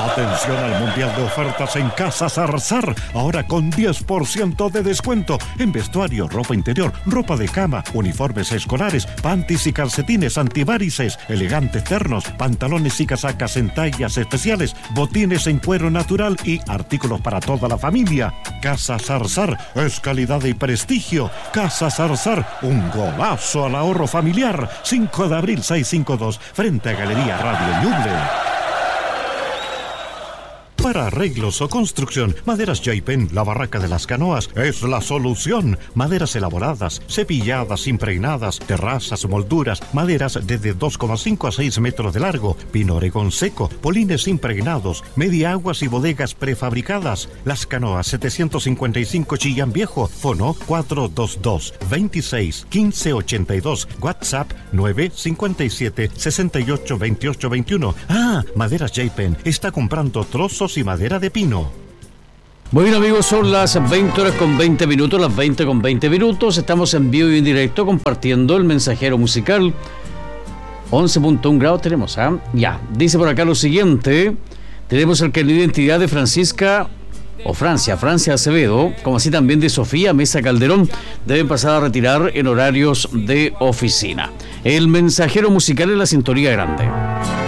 Atención al Mundial de Ofertas en Casa Zarzar. Ahora con 10% de descuento en vestuario, ropa interior, ropa de cama, uniformes escolares, panties y calcetines antivarices, elegantes ternos, pantalones y casacas en tallas especiales, botines en cuero natural y artículos para toda la familia. Casa Zarzar es calidad y prestigio. Casa Zarzar, un golazo al ahorro familiar. 5 de abril 652, frente a Galería Radio Ñuble. Para arreglos o construcción, Maderas Jaipen, la barraca de las canoas, es la solución. Maderas elaboradas, cepilladas, impregnadas, terrazas, molduras, maderas desde 2,5 a 6 metros de largo, pino oregón seco, polines impregnados, media aguas y bodegas prefabricadas. Las Canoas 755 Chillán Viejo, fono 422-26-1582, WhatsApp 957-682821. Maderas Jaipen está comprando trozos y madera de pino. Muy bien, amigos, son las 20:20, las 20:20. Estamos en vivo y en directo compartiendo el mensajero musical. 11.1 grados tenemos, Ya, dice por acá lo siguiente. Tenemos el carnet de identidad de Francia Acevedo, como así también de Sofía Mesa Calderón. Deben pasar a retirar en horarios de oficina. El mensajero musical en la sintonía grande.